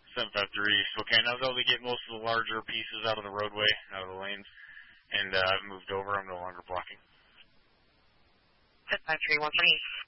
753 Spokane. I was able to get most of the larger pieces out of the roadway, out of the lanes, and I've moved over. I'm no longer blocking. 75313.